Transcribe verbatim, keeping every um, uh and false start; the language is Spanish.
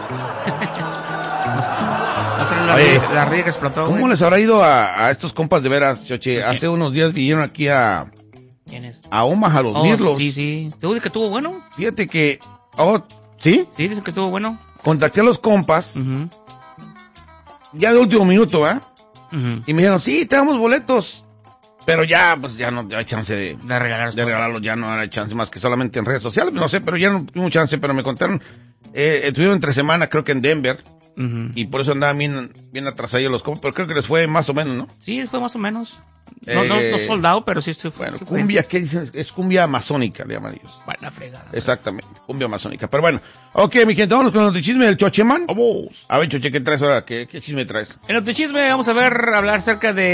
La, Oye, la ría que explotó, ¿cómo güey. les habrá ido a, a estos compas de veras, Choche? Hace unos días vinieron aquí a, ¿Quién es? a Omaha, a los Oh, Mirlos. sí, sí. ¿Te dice que estuvo bueno? Fíjate que, oh, ¿sí? Sí, dice que estuvo bueno. Contacté a los compas, Uh-huh. ya de último minuto, ¿eh? Uh-huh. Y me dijeron, sí, te damos boletos. Pero ya, pues ya no hay chance de, De regalar. de regalarlos, ya no hay chance más que solamente en redes sociales, no sé, pero ya no tuvimos chance, pero me contaron, eh, estuvieron entre semana, creo que en Denver, Uh-huh. y por eso andaban bien, bien atrasados los compas, pero creo que les fue más o menos, ¿no? Sí, fue más o menos. No, no, Eh, no soldado, pero sí, sí fue. Bueno, sí fue. cumbia, ¿qué dicen? Es cumbia amazónica, le llaman ellos. Buena fregada. Exactamente, cumbia amazónica. Pero bueno, ok, mi gente, vámonos con el chisme del Chocheman. Vamos. A ver, Choche, ¿qué traes ahora? ¿Qué, qué chisme traes? En otro chisme vamos a ver, hablar acerca de